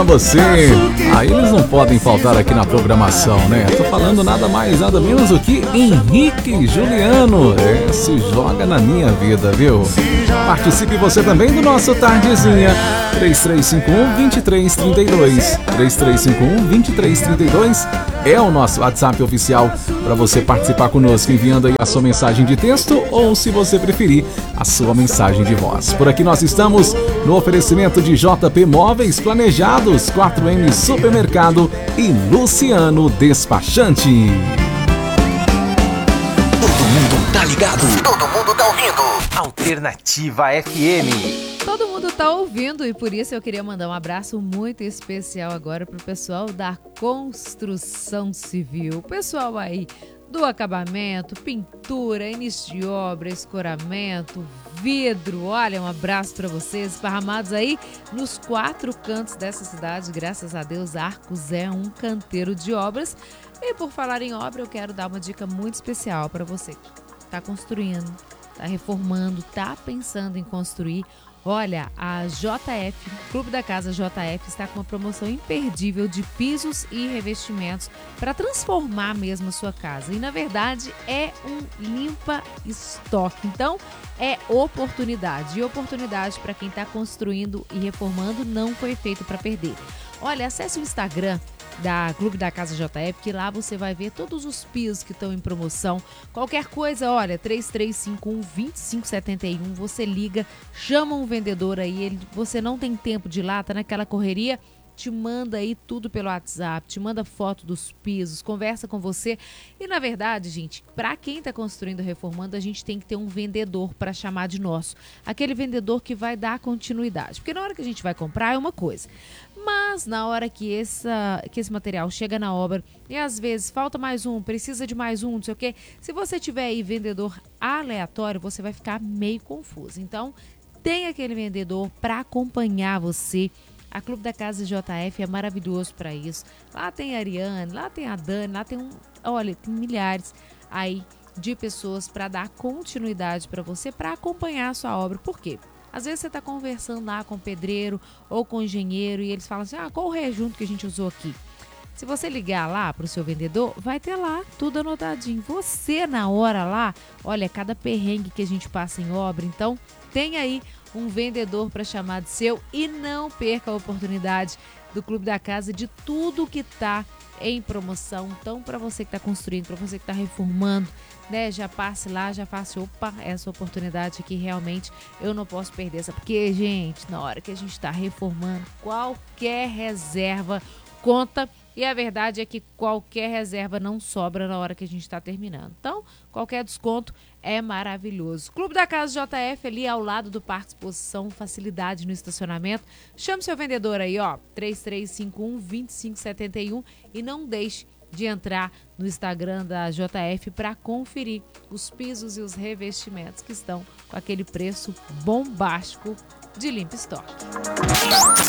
Você, aí eles não podem faltar aqui na programação, né? Tô falando nada mais, nada menos do que Henrique Juliano. Se joga na minha vida, viu? Participe você também do nosso Tardezinha. 3351-2332. 3351-2332 é o nosso WhatsApp oficial para você participar conosco, enviando aí a sua mensagem de texto ou, se você preferir, a sua mensagem de voz. Por aqui nós estamos no oferecimento de JP Móveis Planejados, 4M Supermercado e Luciano Despachante. Todo mundo tá ligado, todo mundo tá ouvindo. Alternativa FM. Todo mundo tá ouvindo e por isso eu queria mandar um abraço muito especial agora pro pessoal da construção civil. O pessoal aí do acabamento, pintura, início de obra, escoramento, vidro. Olha, um abraço para vocês, esparramados aí nos 4 cantos dessa cidade. Graças a Deus, Arcos é um canteiro de obras. E por falar em obra, eu quero dar uma dica muito especial para você que está construindo, está reformando, está pensando em construir. Olha, a JF, Clube da Casa JF, está com uma promoção imperdível de pisos e revestimentos para transformar mesmo a sua casa. E, na verdade, é um limpa-estoque. Então, é oportunidade. E oportunidade para quem está construindo e reformando não foi feito para perder. Olha, acesse o Instagram da Clube da Casa JF, que lá você vai ver todos os pisos que estão em promoção. Qualquer coisa, olha, 3351-2571, você liga, chama um vendedor aí, você não tem tempo de ir lá, tá naquela correria, te manda aí tudo pelo WhatsApp, te manda foto dos pisos, conversa com você. E na verdade, gente, para quem está construindo e reformando, a gente tem que ter um vendedor para chamar de nosso. Aquele vendedor que vai dar continuidade. Porque na hora que a gente vai comprar é uma coisa. Mas na hora que esse material chega na obra e às vezes falta mais um, precisa de mais um, não sei o quê. Se você tiver aí vendedor aleatório, você vai ficar meio confuso. Então, tem aquele vendedor para acompanhar você. A Clube da Casa JF é maravilhoso para isso. Lá tem a Ariane, lá tem a Dani, lá tem tem milhares aí de pessoas para dar continuidade para você, para acompanhar a sua obra. Por quê? Às vezes você está conversando lá com o pedreiro ou com o engenheiro e eles falam assim, qual o rejunto que a gente usou aqui? Se você ligar lá para o seu vendedor, vai ter lá tudo anotadinho. Você na hora lá, olha, cada perrengue que a gente passa em obra, então tem aí um vendedor para chamar de seu e não perca a oportunidade do Clube da Casa de tudo que está em promoção. Então, para você que está construindo, para você que está reformando, né, já passe lá, já faça, essa oportunidade aqui realmente eu não posso perder. Sabe? Porque, gente, na hora que a gente está reformando, qualquer reserva conta. E a verdade é que qualquer reserva não sobra na hora que a gente está terminando. Então, qualquer desconto é maravilhoso. Clube da Casa JF, ali ao lado do Parque Exposição, facilidade no estacionamento. Chame seu vendedor aí, 3351-2571 e não deixe de entrar no Instagram da JF para conferir os pisos e os revestimentos que estão com aquele preço bombástico de limpa estoque.